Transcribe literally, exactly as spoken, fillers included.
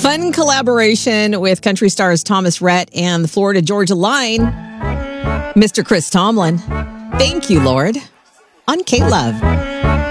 Fun collaboration with country stars Thomas Rhett and the Florida Georgia Line, Mister Chris Tomlin. Thank you, Lord, on K-Love.